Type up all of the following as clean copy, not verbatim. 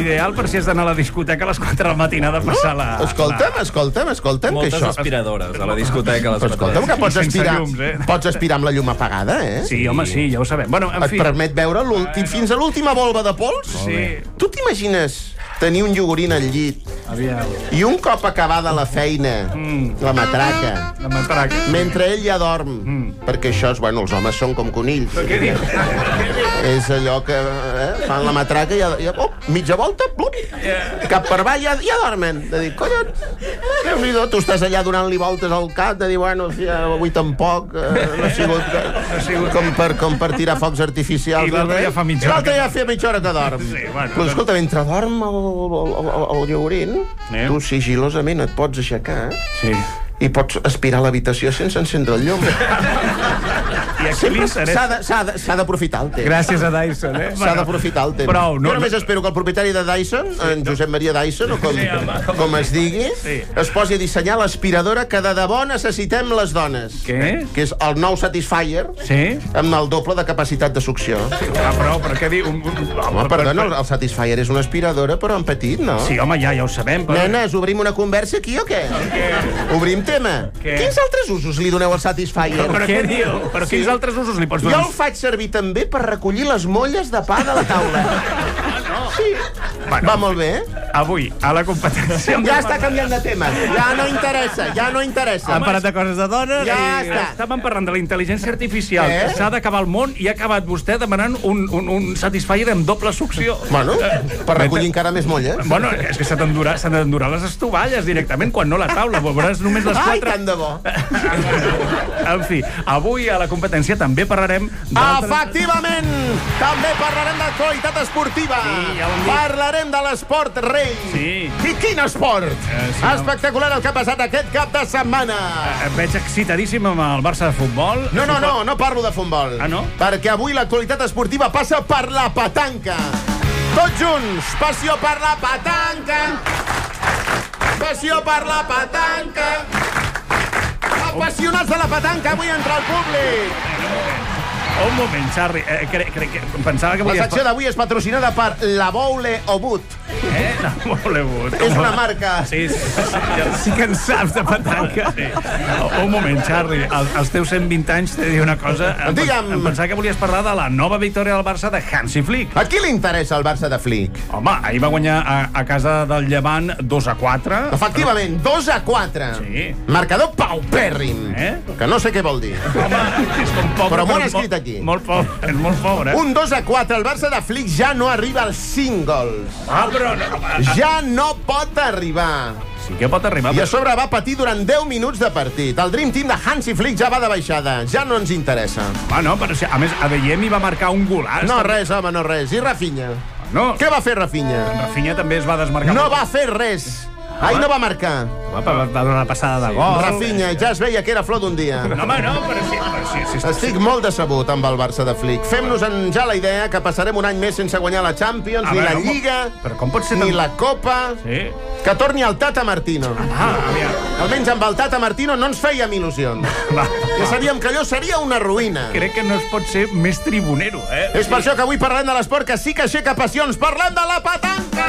ideal per si has d'anar a la discoteca a les 4 de la matinada a passar la... Escolta'm, que Moltes això... aspiradores a la discoteca. Però escolta'm, que pots Sense aspirar, llums, pots aspirar amb la llum apagada, eh? Sí, home, sí, ja ho sabem. Bueno, en Et fi... permet veure fins a l'última volva de pols? Sí. Tu t'imagines tenir un iogurín al llit Aviam. i un cop acabada la feina, la matraca, La matraca. mentre ell ja dorm, perquè això és, bueno, els homes són com conills. Què dius? És allò que fan la matraca i mitja volta, plup, cap per avall, ja dormen. De dir, collons, Déu-n'hi-do, tu estàs allà donant-li voltes al cap, de dir, bueno, avui tampoc, no ha sigut com per tirar focs artificials. I l'altre ja fa mitja hora L'altre ja fa mitja hora que dorm. Sí, bueno. Però escolta, mentre dorm el iogurín, tu sigilosament et pots aixecar Sí. i pots aspirar a l'habitació sense encendre el llum. I aquí l'interès... S'ha d'aprofitar el temps. Gràcies a Dyson, eh? S'ha d'aprofitar el temps. Prou, no, jo només espero que el propietari de Dyson, en Josep Maria Dyson, o com es digui, es posi a dissenyar l'aspiradora que de debò necessitem les dones. Què? Que és el nou Satisfyer, Sí? amb el doble de capacitat de succió. Però què diu? Home, perdona, el Satisfyer és una aspiradora, però en petit, no? Sí, home, ja ho sabem, però... Nenes, obrim una conversa aquí o què? Obrim tema. Què? Quins altres usos li doneu al Satisfyer? Però què diu? Però quins altres usos li pots Jo donar? el faig servir també per recollir les molles de pa de la taula. Sí. Bueno. Va molt bé, eh? Avui, a la competència... Ja està canviant de tema. Ja no interessa. Han parlat de coses de dones Ja i... està. Estàvem parlant de la intel·ligència artificial, Què? que s'ha d'acabar el món, i ha acabat vostè demanant un Satisfyer amb doble succió. Bueno, per recollir encara més molles. Bueno, és que s'han d'endurar les estovalles directament, quan no la taula. Veuràs només les Ai, 4... tant de bo. En fi, avui a la competència també parlarem d'altres... Efectivament! També parlarem d'actualitat esportiva. Sí, ja ho hem dit. Parlarem de l'esport rei. Sí. I quin esport! sí, Espectacular el que ha passat aquest cap de setmana. Et veig excitadíssim amb el Barça de futbol. No parlo de futbol. Ah, no? Perquè avui l'actualitat esportiva passa per la petanca. Tots junts, passió per la petanca. Passió per la petanca. Apassionats de la petanca, avui entra el públic. Un moment, Charlie. Crec que pensava que La volies... secció d'avui és patrocinada per la Boule Obut. No, Bollywood. És una marca. Sí. Sí que en saps de petanca. Sí. Un moment, Charlie. Els teus 120 anys t'he de dir una cosa. Digue'm. Em pensava que volies parlar de la nova victòria del Barça de Hansi Flick. A qui li interessa el Barça de Flick? Home, ahir va guanyar a casa del Llevant 2-4. Efectivament, 2-4. Sí. Marcador paupèrrim. Que no sé què vol dir. Home, és com pobre, Però m'ho han escrit aquí. Molt pobre, és molt pobre. Un 2-4, el Barça de Flick ja no arriba als 5 gols. Però no. Ja no pot arribar. Sí que pot arribar. I a sobre va patir durant 10 minuts de partit. El Dream Team de Hansi Flick ja va de baixada. Ja no ens interessa. No, però si, a més, Adeyemi va marcar un golaç. No, res, home, no res. I Rafinha? No. Què va fer Rafinha? Rafinha també es va desmarcar. No va fer res. Ahir no va marcar. Va donar una passada de gol. Rafinha, ja es veia que era flor d'un dia. No, home, no, però sí. Estic molt decebut amb el Barça de Flick. Fem-nos-en ja la idea que passarem un any més sense guanyar la Champions, ni la Lliga, però com pot ser ni la Copa. Sí. Que torni el Tata Martino. Aviam. Almenys amb el Tata Martino no ens fèiem il·lusions. Ja sabíem que allò seria una ruïna. Crec que no es pot ser més tribunero, És per això que avui parlem de l'esport que sí que aixeca passions. Parlem de la petanca!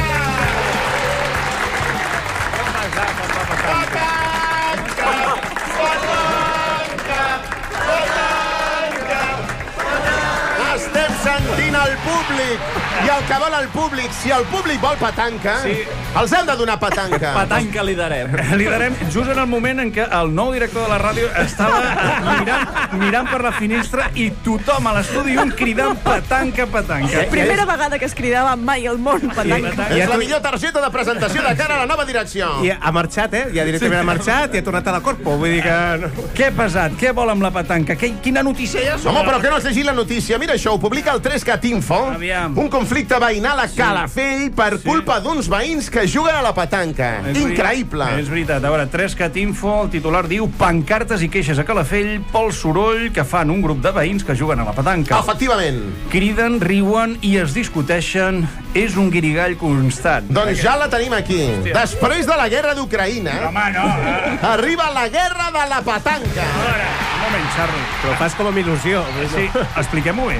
Estem sentint el públic. I el que vol el públic, si el públic vol petanca, els hem de donar petanca. Petanca li darem. Li darem just en el moment en què el nou director de la ràdio estava mirant per la finestra i tothom a l'estudi cridant petanca. Primera vegada que es cridava mai al món petanca. És la millor targeta de presentació de cara a la nova direcció. I ha marxat, Ja directament ha marxat i ha tornat a la Corpo. Vull dir que... Què ha passat? Què vol amb la petanca? Quina notícia hi ha? Home, però que no has llegit la notícia. Mira això, ho publica el 3CAT Info. Aviam. Un conflicte veïnal a Calafell per culpa d'uns veïns que juguen a la petanca. Increïble. És veritat. A veure, 3CAT Info, el titular diu: pancartes i queixes a Calafell pel soroll que fan un grup de veïns que juguen a la petanca. Efectivament. Criden, riuen i es discuteixen. És un guirigall constant. Doncs ja la tenim aquí. Després de la guerra d'Ucraïna, Home, no. arriba la guerra de la petanca. A veure, un moment, Charlie. Però ho fas com amb il·lusió. Sí, expliquem-ho bé.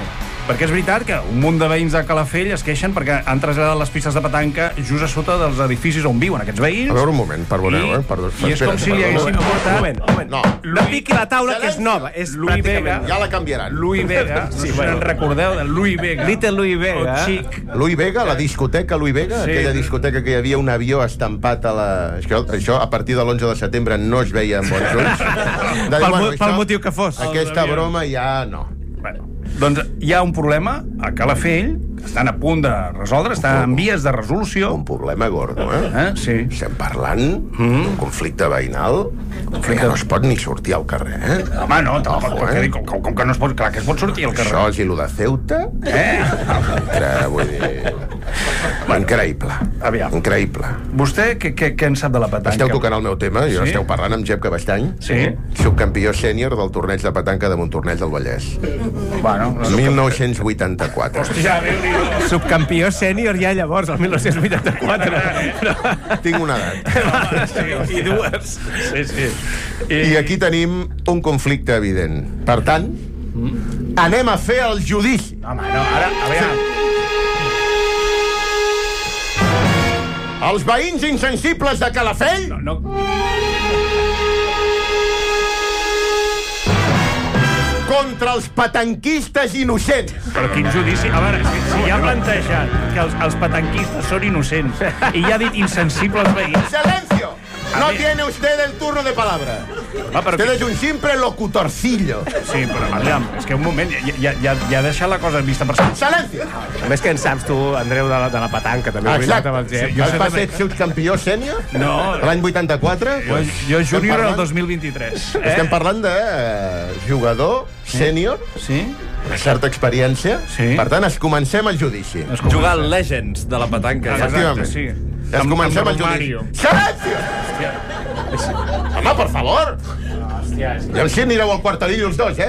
Perquè és veritat que un munt de veïns de Calafell es queixen perquè han traslladat les pistes de petanca just a sota dels edificis on viuen aquests veïns. A veure, un moment, perdoneu, Perdó, I és com si li haguessin portat... Un moment. No piqui la taula, que és nova. És Louis Vega. Ja la canviaran. Louis Vega, no sé si en recordeu de Louis Vega. Little Louis Vega. O Chic. Louis Vega, la discoteca Louis Vega, Sí. aquella discoteca que hi havia un avió estampat a la... Això, a partir de l'11 de setembre, no es veia amb bons ulls. Pel motiu que fos. Aquesta broma ja no. Bueno, doncs hi ha un problema a Calafell que estan a punt de resoldre, està en vies de resolució. Un problema gordo, Sí. Estem parlant d'un conflicte veïnal que ja no es pot ni sortir al carrer, Home, no, tampoc, Ojo, perquè com que no es pot... Clar que es pot sortir al carrer. Això és i lo de Ceuta... Vull dir... Increïble. Aviam. Increïble. Vostè què en sap de la petanca? Esteu tocant el meu tema, jo Sí? esteu parlant amb Jep Cabestany, Sí. subcampió sènior del torneig de petanca de Montornès del Vallès. Bueno, 1984. ja, Déu-n'hi-do. Subcampió sènior ja llavors, el 1984. Tinc una edat. I dues. Sí. I aquí tenim un conflicte evident. Per tant, anem a fer el judici. Home, no, ara, a veure... Els veïns insensibles de Calafell No, contra els petanquistes innocents. però quin judici... A veure, si ja ha plantejat que els petanquistes són innocents i ja ha dit insensibles veïns... Silencio. No tiene usted el turno de palabra. Usted es un simple locutorcillo. Sí, però, aviam, és que un moment, ja ha deixat la cosa vista per sobre. Silencio. A més que en saps tu, Andreu, de la petanca, també. Exacte. Jo Has sé va també. ser subcampió sènior? No. L'any 84? Jo júnior el parlant- 2023. Estem parlant de jugador sènior, Sí? una certa experiència. Sí. Per tant, es comencem el judici. Jugar al Legends de la petanca. Efectivament. sí. Es comencem el judici. Romario. Silencio! Home, per favor! I així anireu al quartelillo els dos,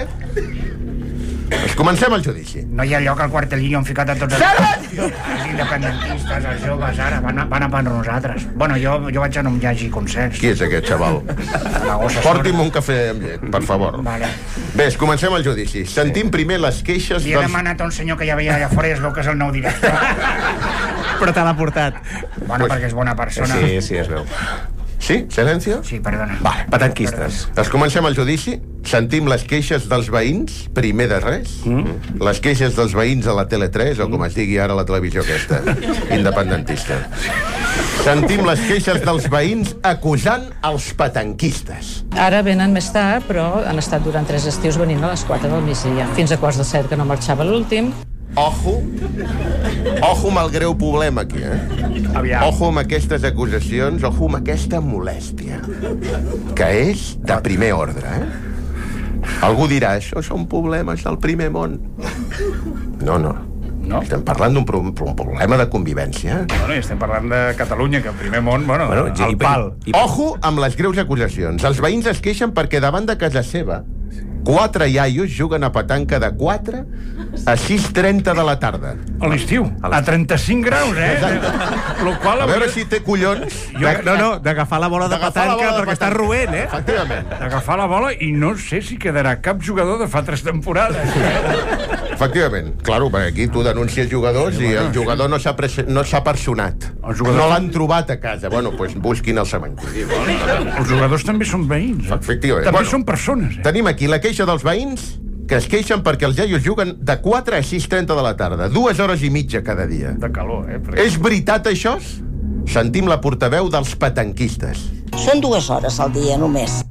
Es comencem el judici. No hi ha lloc al quartelillo on ficat a tots Silencio! els independentistes, els joves, ara, van a per nosaltres. Bueno, jo vaig a no hi hagi consens. Qui és aquest xaval? La gossa Porti'm un cafè amb llet, per favor. Vale. Bé, comencem el judici. Sentim primer les queixes Li he demanat a un senyor que ja veia allà fora i es veu que és el nou director. Però te l'ha portat. Bueno, perquè és bona persona. Sí, es veu. Sí? Silencio? Sí, perdona. Vale. Petanquistes. Doncs comencem el judici. Sentim les queixes dels veïns, primer de res. Les queixes dels veïns a la Tele3, o com es digui ara la televisió aquesta, independentista. Sentim les queixes dels veïns acusant els petanquistes. Ara venen més tard, però han estat durant 3 estius venint a les 4 del migdia. Fins a 7:15, que no marxava l'últim. Ojo amb el greu problema aquí, Aviam. Ojo amb aquestes acusacions, ojo amb aquesta molèstia, que és de primer ordre, Algú dirà, això són problemes del primer món. No. Estem parlant d'un problema de convivència. Bueno, i estem parlant de Catalunya, que el primer món, bueno el pal. Ojo amb les greus acusacions. Els veïns es queixen perquè davant de casa seva 4 iaios juguen a petanca de 4 a 6:30 de la tarda. A l'estiu, a 35 graus, Lo qual... A veure si té collons D'agafar la bola de D'agafar la petanca bola de perquè està petanca. roent, Efectivament. D'agafar la bola i no sé si quedarà cap jugador de fa 3 temporades. Efectivament. Claro, perquè aquí tu denuncies jugadors i el jugador no s'ha personat. Els jugadors- No l'han trobat a casa. Bueno, doncs busquin el cementiri. Els jugadors també són veïns. Efectivament. També Bueno, són persones. Tenim aquí la queixa dels veïns que es queixen perquè els iaios juguen de 4 a 6:30 de la tarda. 2 hores i mitja cada dia. De calor, És veritat, això? Sentim la portaveu dels petanquistes. Són 2 hores al dia, només.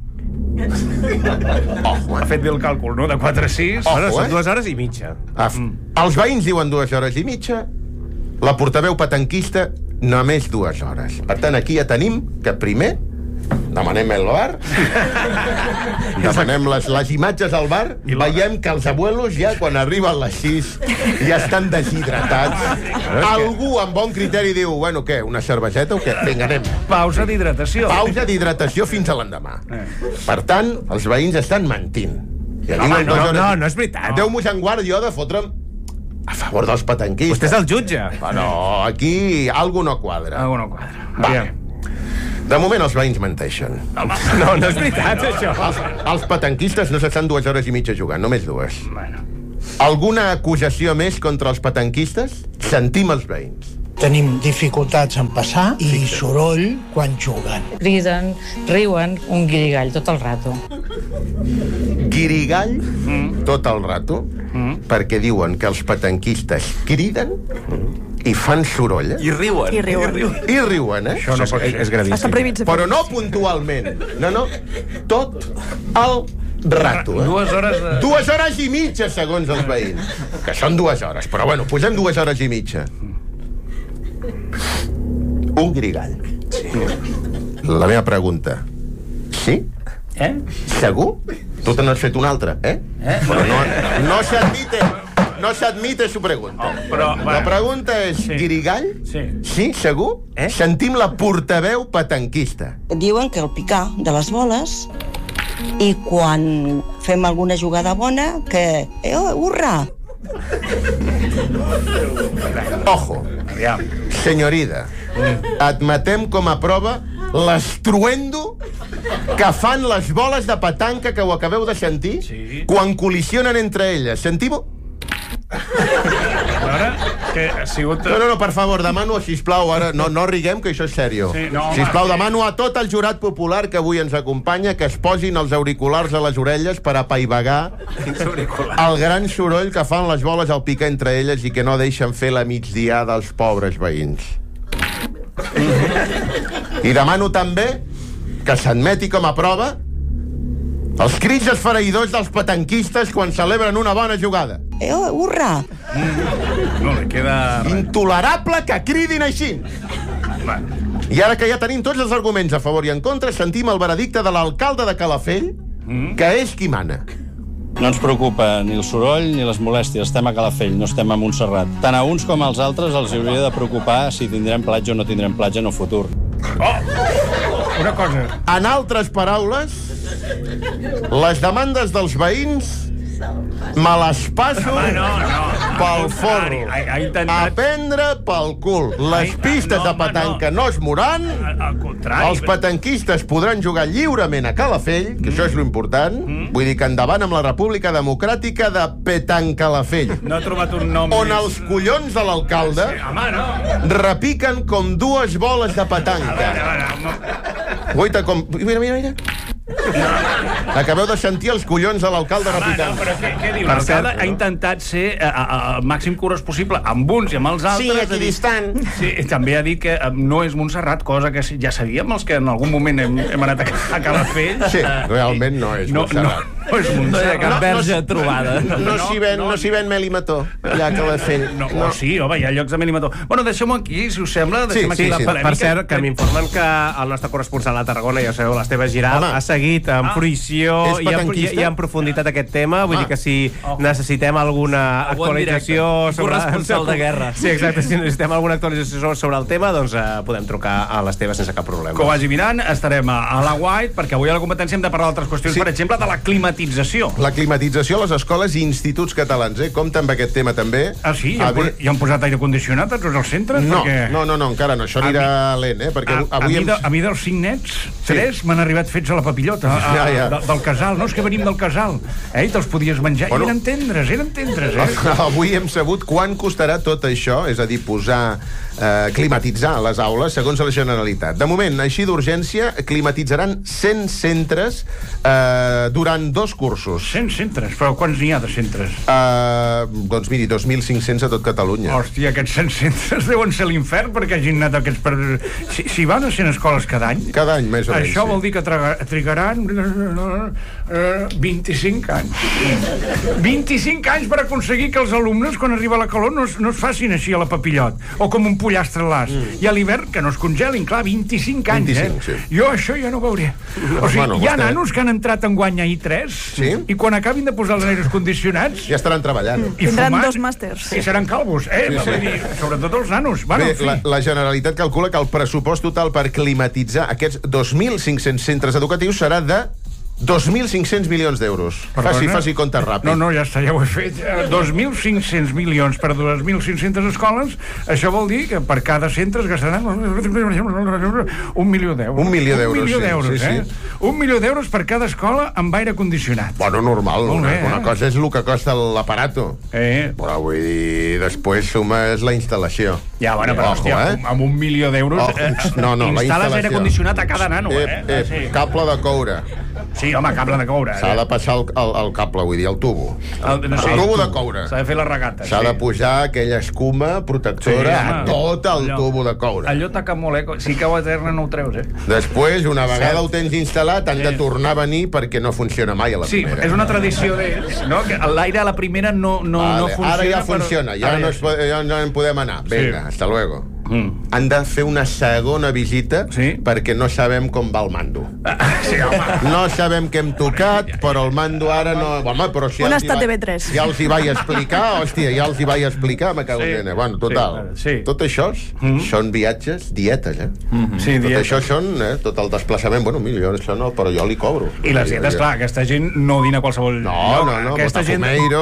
Ha fet bé el càlcul, no? De 4 a 6. Ojo, Són 2 hores i mitja. Els veïns diuen 2 hores i mitja, la portaveu petanquista només 2 hores. Per tant, aquí ja tenim que primer demanem el bar, demanem les imatges al bar, veiem que els abuelos ja, quan arriben les 6, ja estan deshidratats. Algú amb bon criteri diu, bueno, què, una cerveseta o què? Vinga, anem. Pausa d'hidratació. Pausa d'hidratació fins a l'endemà. Per tant, els veïns estan mentint. I Home, no és veritat. Déu-nos en guard jo de fotre'm a favor dels petanquistes. Vostè és el jutge. Però aquí algú no quadra. Algú no quadra. Vale. De moment els veïns menteixen. No és veritat, això. Els petanquistes no s'estan 2 hores i mitja jugant, només 2. Bueno. Alguna acusació més contra els petanquistes? Sentim els veïns. Tenim dificultats en passar i soroll quan juguen. Criden, riuen, un guirigall tot el rato. Guirigall tot el rato, perquè diuen que els petanquistes criden i fan soroll, I riuen. I riuen. I riuen, Això no pot ser. És gravíssim. Estan prohibits. Però no puntualment. No, tot el rato. 2 hores de... 2 hores i mitja, segons els veïns. Que són 2 hores, però bueno, posem 2 hores i mitja. Un grigall. La meva pregunta. Sí? Segur? Tu te n'has fet un altre, Però no s'admite. No s'admite su pregunta. La pregunta és, grigall? Sí, segur? Sentim la portaveu petanquista. Diuen que el picar de les boles i quan fem alguna jugada bona que... hurra! Ojo, senyorida, admetem com a prova l'esstruendo que fan les boles de petanca que ho acabeu de sentir quan col·lisionen entre elles. Sentim-ho? Ara, que ha sigut... No, per favor, demano, sisplau, ara no riguem, que això és sèrio. Sisplau, demano a tot el jurat popular que avui ens acompanya que es posin els auriculars a les orelles per apaivagar el gran soroll que fan les boles al picar entre elles i que no deixen fer la migdiada als pobres veïns. I demano també que s'admeti com a prova els crits esfereïdors dels petanquistes quan celebren una bona jugada. Hurra! No li queda... Intolerable que cridin així! I ara que ja tenim tots els arguments a favor i en contra, sentim el veredicte de l'alcalde de Calafell, que és qui mana. No ens preocupa ni el soroll ni les molèsties. Estem a Calafell, no estem a Montserrat. Tant a uns com als altres els hauria de preocupar si tindrem platja o no tindrem platja en el futur. Una cosa. En altres paraules, les demandes dels veïns me les passo pel forro. A prendre pel cul. Les pistes de petanca no es moran. Els petanquistes podran jugar lliurement a Calafell, que això és l'important. Vull dir que endavant amb la República Democràtica de Petancalafell. No he trobat un nom... On els collons de l'alcalde repiquen com 2 boles de petanca. Guaita, com... Mira. Acabeu de sentir els collons de l'alcalde repicant. Però què diu? L'alcalde ha intentat ser el màxim curós possible amb uns i amb els altres. Sí, equidistant. Sí, també ha dit que no és Montserrat, cosa que ja sabíem els que en algun moment hem anat a Calafell. Sí, realment no és Montserrat. No és Montserrat. No hi ha cap verge trobada. No s'hi ven mel i mató, allà a Calafell. No, sí, home, hi ha llocs de mel i mató. Bueno, deixem-ho aquí, si us sembla. Deixem aquí la polèmica. Per cert, que m'informen que el nostre corresponsal a Tarragona, ja sabeu, l'Esteve Giral, ha seguit amb fruïció i en profunditat aquest tema. Vull dir que si necessitem alguna actualització... Corresponsal de guerra. Sí, exacte. Si necessitem alguna actualització sobre el tema, doncs podem trucar a l'Esteve sense cap problema. Que ho vagi mirant, estarem a la White, perquè avui a la competència hem de parlar d'altres qüestions, per exemple, de la climatització. La climatització a les escoles i instituts catalans, Compte amb aquest tema també. Ah, sí? Ja han posat aire condicionat a tots els centres? No, encara no. Això anirà lent, perquè avui... A mi dels 5 nets, 3 m'han arribat fets a la papillota, del casal. No, és que venim del casal. I te'ls podies menjar. I eren tendres. Avui hem sabut quan costarà tot això, és a dir, climatitzar les aules, segons la Generalitat. De moment, així d'urgència, climatitzaran 100 centres durant 2 cursos. 100 centres? Però quants n'hi ha de centres? Doncs miri, 2.500 a tot Catalunya. Hòstia, aquests 100 centres deuen ser l'infern perquè hagin anat aquests... Si van a 100 escoles cada any... Cada any, més o menys. Això vol dir que trigaran 25 anys. 25 anys per aconseguir que els alumnes, quan arriba la calor, no es facin així a la papillot, o com un pollastre a l'as. I a l'hivern que no es congelin, clar, 25 anys, 25, sí. Jo això ja no veuré. O sigui, hi ha nanos que han entrat en guany a I3 i quan acabin de posar els aires condicionats... Ja estaran treballant. Tindran 2 màsters. I seran calvos, sobretot els nanos. Bé, la Generalitat calcula que el pressupost total per climatitzar aquests 2.500 centres educatius serà de 2.500 milions d'euros. Faci compte ràpid. No, ja està, ja ho he fet. 2.500 milions per 2.500 escoles, això vol dir que per cada centre es gastaran $1 milió d'euros. $1 milió d'euros, sí. $1 milió d'euros per cada escola amb aire condicionat. Bueno, normal. Una cosa és el que costa l'aparato. Però vull dir, després sumes la instal·lació. Ja, bueno, però hòstia, amb $1 milió d'euros instal·les aire condicionat a cada nano, Cable de coure. Sí, home, cable de coure. S'ha de passar el cable, vull dir, el tubo. El tubo de coure. S'ha de fer la regata. S'ha de pujar aquella escuma protectora a tot el tubo de coure. Allò taca molt, si cau a terra no ho treus, Després, una vegada ho tens instal·lat, han de tornar a venir perquè no funciona mai a la primera. Sí, és una tradició d'ells, no? Que l'aire a la primera no funciona. Ara ja funciona, ja no en podem anar. Vinga, hasta luego. Han de fer una segona visita perquè no sabem com va el mando. No sabem què hem tocat, però el mando ara no... Home, però si on està TV3? Ja els hi vaig explicar, me cago en nena. Bueno, total. Tot això són viatges, dietes, Tot això són, tot el desplaçament. Bueno, mira, però jo li cobro. I les dietes, clar, aquesta gent no dina a qualsevol lloc. No, Botafumeiro,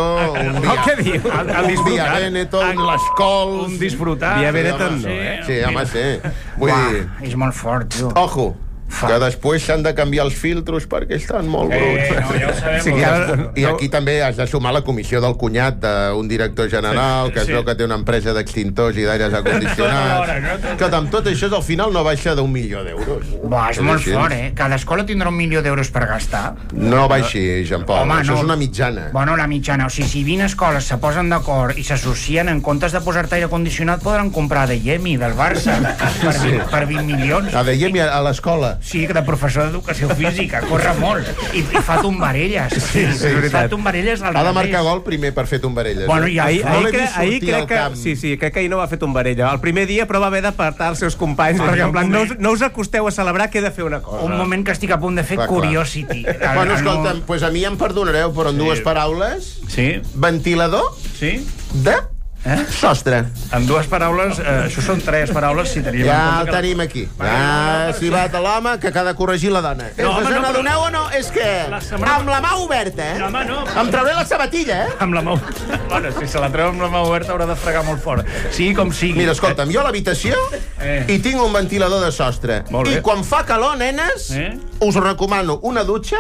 un Via Benetton, l'Escols... Un disfrutar. Via Benetton no, Sí, home, sí. Vull dir... És molt fort, tio. Ojo, que després s'han de canviar els filtros perquè estan molt bruts. No, ja ho sabem. I aquí també has de sumar la comissió del cunyat d'un director general, que es veu que té una empresa d'extintors i d'aires acondicionats. Que amb tot això al final no baixa d'1 milió d'euros. És molt fort, Cada escola tindrà $1 milió d'euros per gastar. No baixi, Jean-Paul, això és una mitjana. Bueno, la mitjana, o sigui, si 20 escoles se posen d'acord i s'associen, en comptes de posar-te aire condicionat, podran comprar Adeyemi del Barça per 20 milions. Adeyemi a l'escola. Sí, de professor d'educació física, corre molt i fa tombarelles. Fa tombarelles al revés. Ha de marcar gol primer per fer tombarelles. Bueno, ahir crec que... Sí, crec que ahir no va fer tombarella. El primer dia, però va haver d'apartar els seus companys, perquè en plan, no us acosteu a celebrar que he de fer una cosa. Un moment que estic a punt de fer Curiosity. Bueno, escolta'm, doncs a mi em perdonareu, però en dues paraules... Ventilador de... sostre. En dues paraules, això són 3 paraules, si teníem ja el tenim aquí. Ja s'hi va de l'home, que ha de corregir la dona. Us n'adoneu o no? És que amb la mà oberta, em trauré la sabatilla, Amb la mà... Bueno, si se la treu amb la mà oberta haurà de fregar molt fort. Sigui com sigui. Mira, escolta'm, jo a l'habitació hi tinc un ventilador de sostre. I quan fa calor, nenes, us recomano una dutxa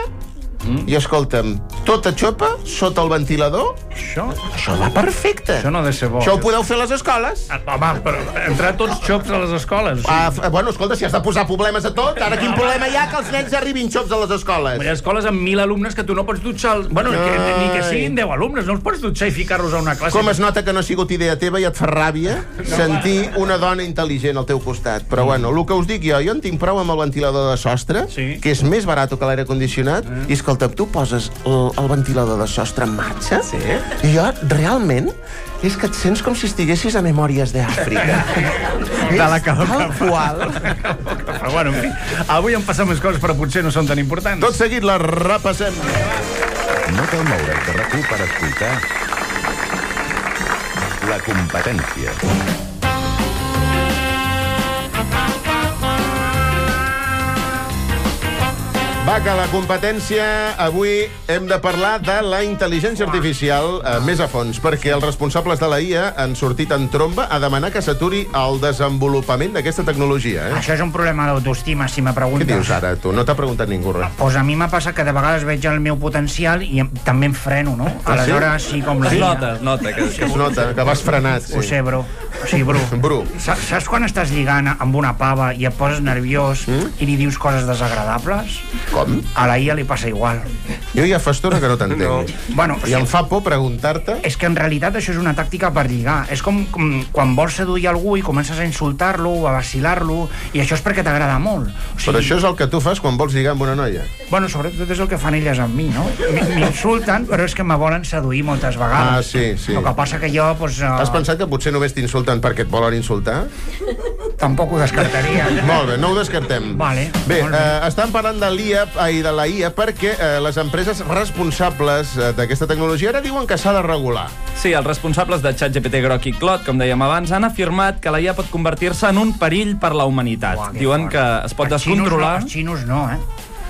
i, escolta'm, tota xopa sota el ventilador. Això va perfecte. Això no ha de ser bo. Això ho podeu fer a les escoles. Home, però entrar tots xops a les escoles. Bueno, escolta, si has de posar problemes a tot, ara quin problema hi ha que els nens arribin xops a les escoles? Hi ha escoles amb 1.000 alumnes que tu no pots dutxar... Bueno, ni que siguin 10 alumnes, no els pots dutxar i ficar-los a una classe. Com es nota que no ha sigut idea teva i et fa ràbia sentir una dona intel·ligent al teu costat. Però bueno, el que us dic jo en tinc prou amb el ventilador de sostre, que és més barat que l'aire condicionat, i escolta, tu poses el ventilador de sostre en marxa, i jo, realment, és que et sents com si estiguessis a Memòries d'Àfrica. Tal qual. Però bueno, en fi, avui han passat més coses, però potser no són tan importants. Tot seguit la repassem. No cal moure's de RAC1 per escoltar La Competència. Va, que la competència, avui hem de parlar de la intel·ligència artificial més a fons, perquè els responsables de la IA han sortit en tromba a demanar que s'aturi el desenvolupament d'aquesta tecnologia. Això és un problema d'autoestima, si me preguntes. Què dius ara, tu? No t'ha preguntat ningú res. Pues a mi m'ha passat que de vegades veig el meu potencial i també em freno, no? Aleshores, sí, com la IA. Es nota que vas frenat. Ho sé, bro. O sigui, Bru. Saps quan estàs lligant amb una pava i et poses nerviós i li dius coses desagradables? Com? A la IA li passa igual. Jo ja fa estona que no t'entenc. Bueno, I em fa por preguntar-te... És que en realitat això és una tàctica per lligar. És com quan vols seduir algú i comences a insultar-lo o a vacilar-lo, i això és perquè t'agrada molt. O sigui... Però això és el que tu fas quan vols lligar amb una noia? Bueno, sobretot és el que fan elles amb mi, no? M'insulten, però és que me volen seduir moltes vegades. Sí. El que passa que jo, doncs... Has pensat que potser només t'insulten perquè et volen insultar? Tampoc ho descartaria. Molt bé, no ho descartem. Vale. Bé, estan parlant de la IA perquè les empreses responsables d'aquesta tecnologia ara diuen que s'ha de regular. Sí, els responsables de ChatGPT, Grok i Claude, com dèiem abans, han afirmat que la IA pot convertir-se en un perill per la humanitat. Diuen que es pot descontrolar... Els xinos no,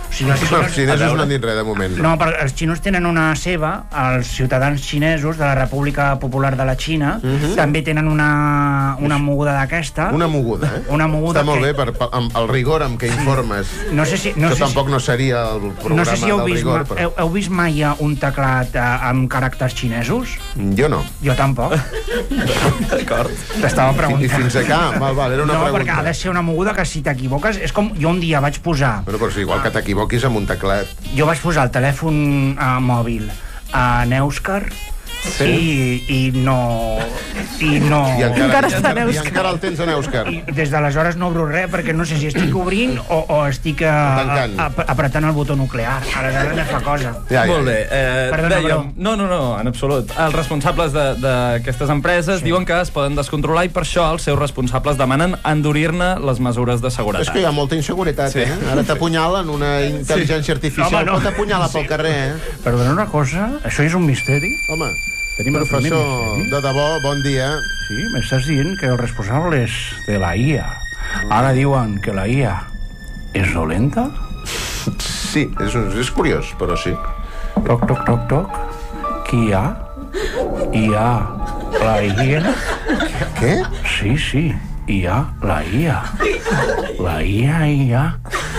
Els xinesos no han dit res de moment. No, però els xinos tenen una seva, els ciutadans xinesos de la República Popular de la Xina també tenen una moguda d'aquesta. Una moguda, eh? Una moguda està molt bé el rigor amb què informes. Això tampoc no seria el programa del rigor. Heu vist mai un teclat amb caràcters xinesos? Jo no. Jo tampoc. D'acord. T'estava preguntant. I fins acá, val, era una pregunta. No, perquè ha de ser una moguda que si t'equivoques... És com jo un dia vaig posar... Però si igual que t'equivoquis amb un teclat... Jo vaig posar el telèfon mòbil a Èuscar i no... I encara està en Èuscar. I encara el tens en Èuscar. I des d'aleshores no obro res perquè no sé si estic obrint o estic apretant el botó nuclear. Aleshores no fa cosa. Molt bé. Dèiem... No, en absolut. Els responsables d'aquestes empreses diuen que es poden descontrolar i per això els seus responsables demanen endurir-ne les mesures de seguretat. És que hi ha molta inseguretat, eh? Ara t'apunyalen una intel·ligència artificial, pot apunyalar pel carrer, eh? Perdona una cosa, això és un misteri? Home, professor, de debò, bon dia. Sí, m'estàs dient que els responsables de la IA ara diuen que la IA és dolenta? Sí, és curiós, però sí. Toc, toc, toc, toc. Qui hi ha? Hi ha la IA. Què? Sí, hi ha la IA. La IA.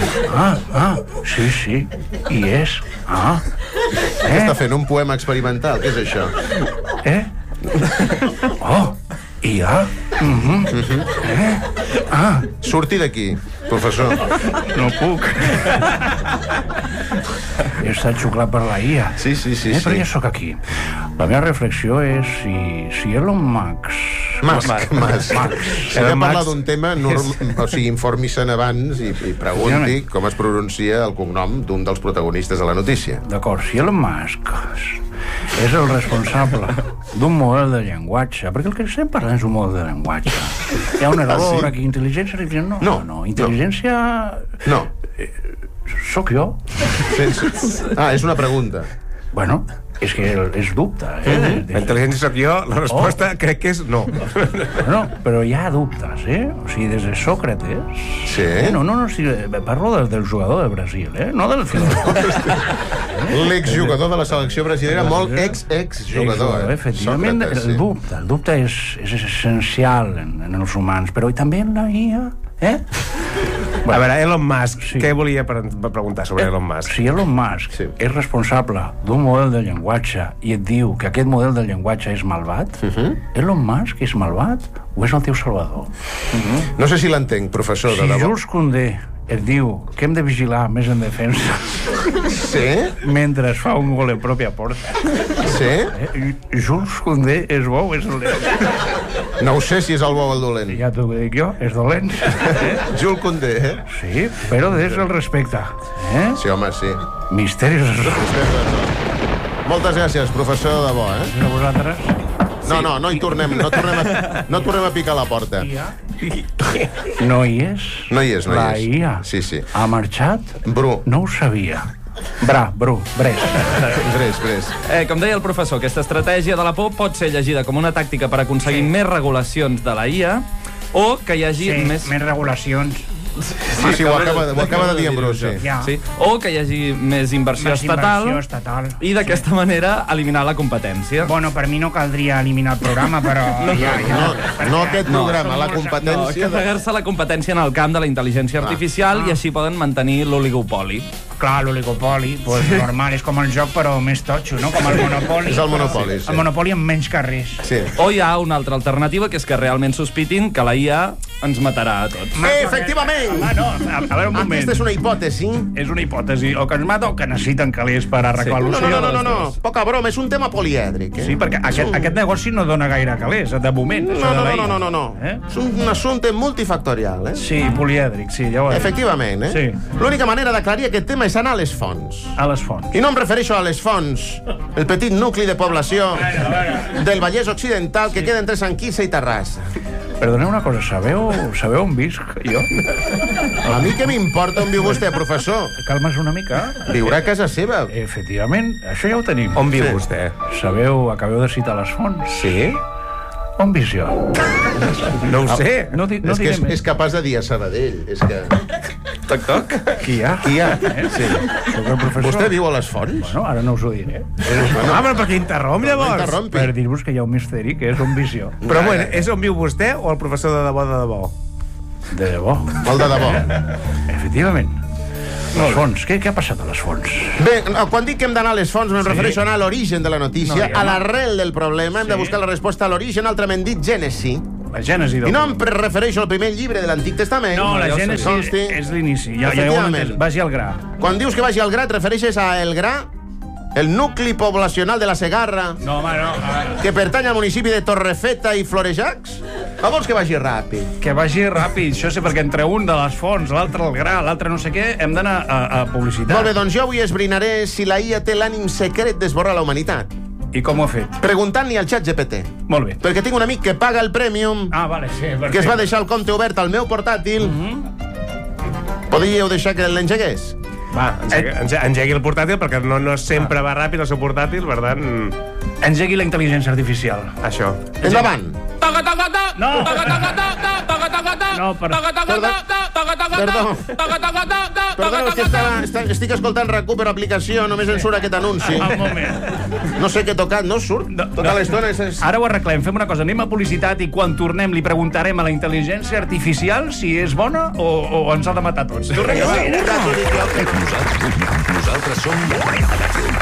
Sí, hi és. Què està fent, un poema experimental? Què és això? Hi ha. Surti d'aquí, professor. No puc. He estat xuclat per la IA. Sí. Però ja sóc aquí. La meva reflexió és si Elon Musk. Si ha de parlar d'un tema, informi-se'n abans i pregunti com es pronuncia el cognom d'un dels protagonistes de la notícia. D'acord, si Elon Musk és el responsable d'un model de llenguatge, perquè el que estem parlant és un model de llenguatge. Hi ha un error aquí, intel·ligència artificial? No, intel·ligència... No. Sóc jo. És una pregunta. Bueno, és que és dubte. La intel·ligència sóc jo, la resposta crec que és no. No, però hi ha dubtes, O sigui, des de Sòcrates... Sí? No, parlo del jugador del Brasil, no del filòsof. L'exjugador de la selecció brasilera, molt ex-jugador. Efectivament, el dubte és essencial en els humans, però també en la IA... A veure, Elon Musk, què volia preguntar sobre Elon Musk? Si Elon Musk és responsable d'un model de llenguatge i et diu que aquest model de llenguatge és malvat, Elon Musk és malvat o és el teu salvador? No sé si l'entenc, professor, de debò. Si Jules Condé et diu que hem de vigilar més en defensa mentre es fa un gol en pròpia porta. Jules Condé és bo o és dolent? No ho sé si és el bo o el dolent. Ja t'ho dic jo, és dolent. Jules Condé, Sí, però des del respecte. Sí, home, sí. Misteris. Moltes gràcies, professor, de debò, A vosaltres. No hi tornem, no tornem a picar la porta. No hi és? No hi és. La IA Sí. ha marxat? Bru. No ho sabia. Bres. Com deia el professor, aquesta estratègia de la por pot ser llegida com una tàctica per aconseguir més regulacions de la IA o que hi hagi més regulacions. Sí, ho acaba de dir en Bruce. Sí. O que hi hagi més inversió estatal i d'aquesta manera eliminar la competència. Bueno, per mi no caldria eliminar el programa, però... No aquest programa, la competència... Carregar-se la competència en el camp de la intel·ligència artificial i així poden mantenir l'oligopoli. Clar, l'oligopoli, normal, és com el joc però més totxo, no? Com el Monopoli. És el Monopoli, El Monopoli amb menys carrers. O hi ha una altra alternativa, que és que realment sospitin que la IA ens matarà a tots. Efectivament! A veure, un moment. Aquesta és una hipòtesi. És una hipòtesi. O que ens mata o que necessiten calés per arreglar l'oceà. No. Poca broma, és un tema polièdric. Sí, perquè aquest negoci no dona gaire calés, de moment. No. És un assumpte multifactorial, Sí, polièdric, sí, ja ho he dit. Efectivament, Sí. L'única manera d'aclarir aquest tema és anar a les fonts. A les fonts. I no em refereixo a les fonts, el petit nucli de població del Vallès Occidental que queda entre Sant Quirze i Terrassa. Perdoneu una cosa, sabeu on visc jo? A mi què m'importa on viu vostè, professor? Calma's una mica. Viurà a casa seva. Efectivament, això ja ho tenim. On viu vostè? Sabeu, acabeu de citar les fonts. Sí? On visc jo? No ho sé. És capaç de dir a Sabadell. És que... Toc. Qui hi ha? Sí. Soc el professor. Vostè viu a les fonts? Bueno, ara no us ho diré. Però per què interromp, llavors? Per dir-vos que hi ha un misteri que és un visió. Però bueno, és on viu vostè o el professor de debò? De debò. Molt de debò. Efectivament. Les fonts. Què ha passat a les fonts? Bé, quan dic que hem d'anar a les fonts, me'n refereixo a anar a l'origen de la notícia, a l'arrel del problema. Hem de buscar la resposta a l'origen, altrament dit Gènesi. La Gènesi del... I no em refereixo al primer llibre de l'Antic Testament. No, la Gènesi és l'inici. Vagi al gra. Quan dius que vagi al gra, et refereixes a el gra? El nucli poblacional de la Segarra? No, home, no. Que pertany al municipi de Torrefeta i Florejacs? O vols que vagi ràpid? Que vagi ràpid, això sí, perquè entre un de les fonts, l'altre el gra, l'altre no sé què, hem d'anar a publicitat. Molt bé, doncs jo avui esbrinaré si la IA té l'ànim secret d'esborrar la humanitat. I com ho ha fet? Preguntant-li al ChatGPT. Molt bé. Perquè tinc un amic que paga el Premium, vale, sí, perfecte. que es va deixar el compte obert al meu portàtil. Podríeu deixar que l'engegués? Va, engegui el portàtil, perquè no sempre va ràpid el seu portàtil, per tant... Engegui la intel·ligència artificial. Això. Endavant. No! No, Perdó, és que estic escoltant RAC1 per aplicació, només em surt aquest anunci. Un moment. No sé què he tocat, no surt? Tota l'estona és... Ara ho arreglem, fem una cosa, anem a publicitat i quan tornem li preguntarem a la intel·ligència artificial si és bona o ens ha de matar tots. Nosaltres som